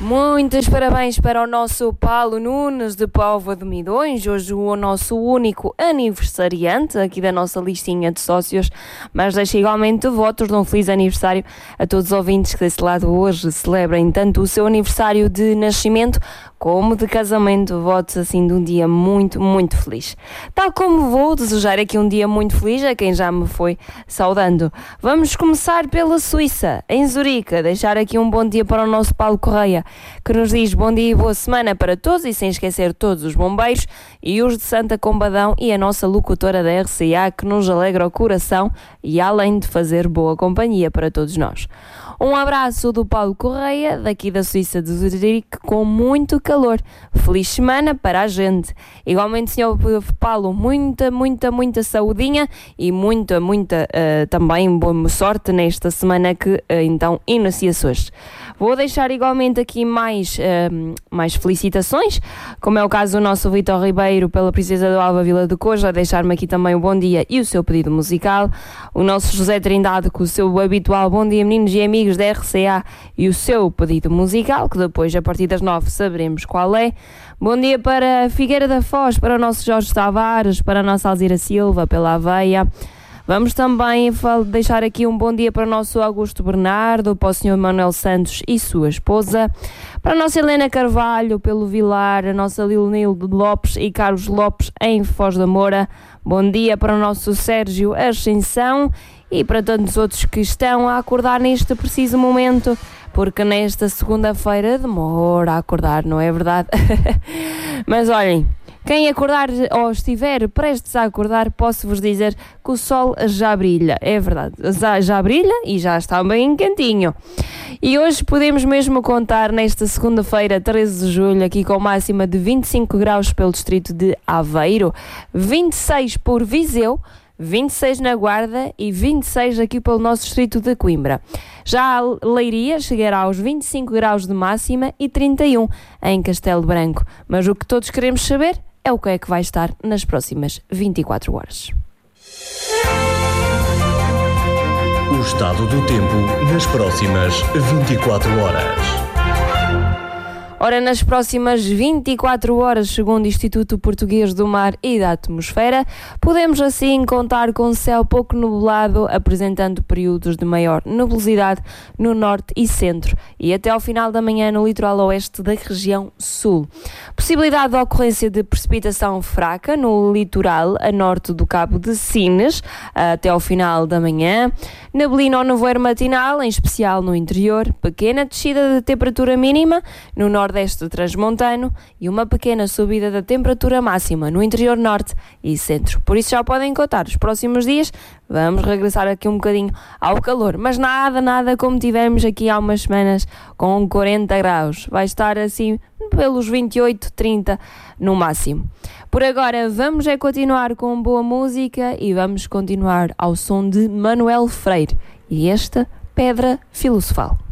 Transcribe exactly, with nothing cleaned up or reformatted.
Muitos parabéns para o nosso Paulo Nunes de Póvoa de Midões, hoje o nosso único aniversariante aqui da nossa listinha de sócios, mas deixo igualmente votos de um feliz aniversário a todos os ouvintes que desse lado hoje celebrem tanto o seu aniversário de nascimento como de casamento, votos assim de um dia muito, muito feliz. Tal como vou desejar aqui um dia muito feliz a quem já me foi saudando. Vamos começar pela Suíça, em Zurique, deixar aqui um bom dia para o nosso Paulo Correia, que nos diz bom dia e boa semana para todos, e sem esquecer todos os bombeiros e os de Santa Combadão e a nossa locutora da R C A, que nos alegra o coração e além de fazer boa companhia para todos nós. Um abraço do Paulo Correia, daqui da Suíça de Zurique, com muito calor. Feliz semana para a gente. Igualmente, senhor Paulo, muita, muita, muita saudinha e muita, muita uh, também boa sorte nesta semana que uh, então inicia-se hoje. Vou deixar igualmente aqui mais, uh, mais felicitações, como é o caso do nosso Vitor Ribeiro pela Princesa do Alva Vila de Coja, deixar-me aqui também o bom dia e o seu pedido musical. O nosso José Trindade com o seu habitual bom dia, meninos e amigos da R C A, e o seu pedido musical, que depois a partir das nove saberemos qual é. Bom dia para Figueira da Foz, para o nosso Jorge Tavares, para a nossa Alzira Silva, pela Aveia. Vamos também deixar aqui um bom dia para o nosso Augusto Bernardo, para o senhor Manuel Santos e sua esposa, para a nossa Helena Carvalho, pelo Vilar, a nossa Lilnilde Lopes e Carlos Lopes em Foz da Moura. Bom dia para o nosso Sérgio Ascensão e para tantos outros que estão a acordar neste preciso momento, porque nesta segunda-feira demora a acordar, não é verdade? Mas olhem, quem acordar ou estiver prestes a acordar, posso-vos dizer que o sol já brilha, é verdade, já, já brilha e já está bem quentinho. E hoje podemos mesmo contar nesta segunda-feira, treze de julho, aqui com máxima de vinte e cinco graus pelo distrito de Aveiro, vinte e seis por Viseu, vinte e seis na Guarda e vinte e seis aqui pelo nosso distrito de Coimbra. Já a Leiria chegará aos vinte e cinco graus de máxima e trinta e um em Castelo Branco. Mas o que todos queremos saber é o que é que vai estar nas próximas vinte e quatro horas. O estado do tempo nas próximas vinte e quatro horas. Ora, nas próximas vinte e quatro horas, segundo o Instituto Português do Mar e da Atmosfera, podemos assim contar com céu pouco nublado, apresentando períodos de maior nebulosidade no norte e centro, e até ao final da manhã no litoral oeste da região sul. Possibilidade de ocorrência de precipitação fraca no litoral a norte do Cabo de Sines, até ao final da manhã. Neblina ou nevoeiro matinal, em especial no interior. Pequena descida de temperatura mínima no norte Nordeste transmontano e uma pequena subida da temperatura máxima no interior norte e centro. Por isso já podem contar os próximos dias. Vamos regressar aqui um bocadinho ao calor, mas nada, nada como tivemos aqui há umas semanas com quarenta graus. Vai estar assim pelos vinte e oito, trinta no máximo. Por agora vamos é continuar com boa música e vamos continuar ao som de Manuel Freire e esta Pedra Filosofal.